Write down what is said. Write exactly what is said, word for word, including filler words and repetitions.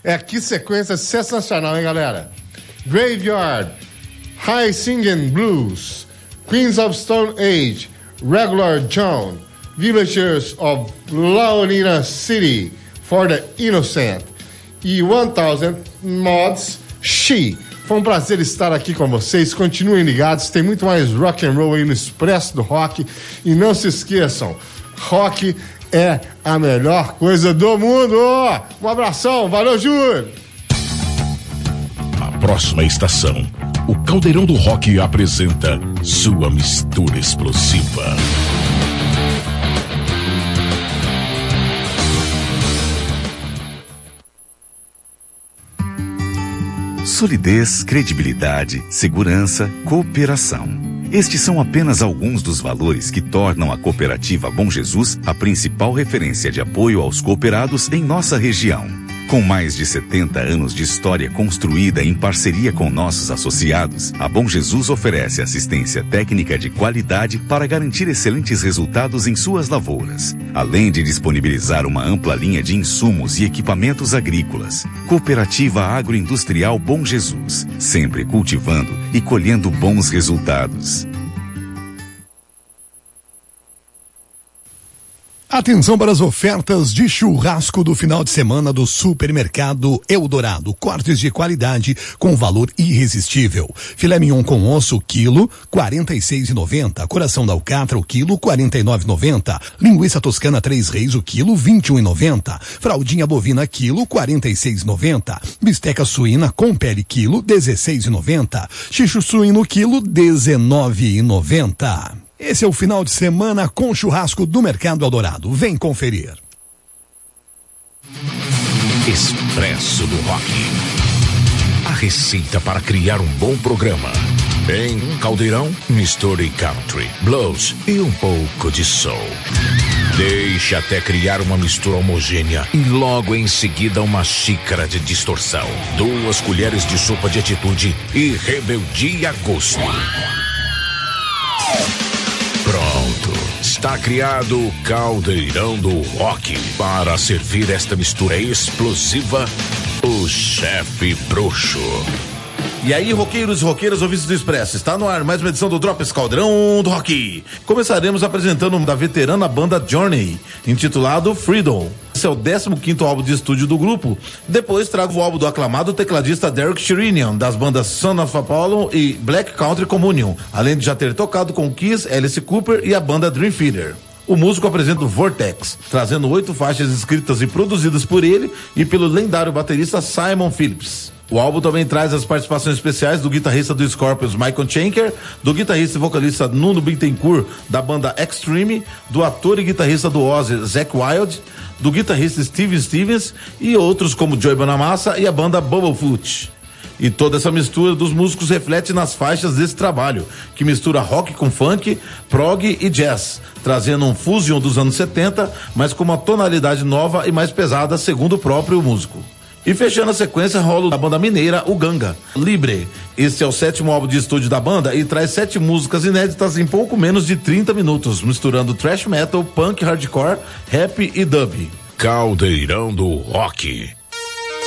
É, que sequência sensacional, hein, galera? Graveyard, High Singing Blues, Queens of Stone Age, Regular John, Villagers of Laonina City, For the Innocent e one thousand Mods, She. Foi um prazer estar aqui com vocês. Continuem ligados, tem muito mais rock and roll aí no Expresso do Rock. E não se esqueçam, rock é a melhor coisa do mundo. Um abração, valeu, Júlio. A próxima estação, o Caldeirão do Rock apresenta sua mistura explosiva. Solidez, credibilidade, segurança, cooperação. Estes são apenas alguns dos valores que tornam a Cooperativa Bom Jesus a principal referência de apoio aos cooperados em nossa região. Com mais de setenta anos de história construída em parceria com nossos associados, a Bom Jesus oferece assistência técnica de qualidade para garantir excelentes resultados em suas lavouras, além de disponibilizar uma ampla linha de insumos e equipamentos agrícolas. Cooperativa Agroindustrial Bom Jesus, sempre cultivando e colhendo bons resultados. Atenção para as ofertas de churrasco do final de semana do Supermercado Eldorado. Cortes de qualidade com valor irresistível. Filé mignon com osso, quilo, quarenta e seis reais e noventa centavos. Coração da alcatra, o quilo, quarenta e nove reais e noventa centavos. Linguiça toscana Três Reis, o quilo, vinte e um reais e noventa centavos. Fraldinha bovina, quilo, quarenta e seis reais e noventa centavos. Bisteca suína com pele, quilo, dezesseis reais e noventa centavos. Xixo suíno, quilo, dezenove reais e noventa centavos. Esse é o final de semana com churrasco do Mercado Eldorado. Vem conferir. Expresso do Rock. A receita para criar um bom programa. Em um caldeirão, misture country, blues e um pouco de soul. Deixe até criar uma mistura homogênea e logo em seguida uma xícara de distorção. Duas colheres de sopa de atitude e rebeldia a gosto. Pronto, está criado o Caldeirão do Rock. Para servir esta mistura explosiva, o chefe bruxo. E aí, roqueiros e roqueiras, ouvintes do Expresso, está no ar mais uma edição do Drops Caldeirão do Rock. Começaremos apresentando da veterana banda Journey, intitulado Freedom. Esse é o décimo quinto álbum de estúdio do grupo. Depois trago o álbum do aclamado tecladista Derek Sherinian, das bandas Son of Apollo e Black Country Communion, além de já ter tocado com Kiss, Alice Cooper e a banda Dream Theater. O músico apresenta o Vortex, trazendo oito faixas escritas e produzidas por ele e pelo lendário baterista Simon Phillips. O álbum também traz as participações especiais do guitarrista do Scorpions, Michael Schenker, do guitarrista e vocalista Nuno Bittencourt, da banda Extreme, do ator e guitarrista do Ozzy, Zakk Wylde, do guitarrista Steven Stevens e outros como Joey Bonamassa e a banda Bubblefoot. E toda essa mistura dos músicos reflete nas faixas desse trabalho, que mistura rock com funk, prog e jazz, trazendo um fusion dos anos setenta, mas com uma tonalidade nova e mais pesada, segundo o próprio músico. E fechando a sequência, rola da banda mineira, o Ganga, Libre. Esse é o sétimo álbum de estúdio da banda e traz sete músicas inéditas em pouco menos de trinta minutos, misturando thrash metal, punk, hardcore, rap e dub. Caldeirão do Rock.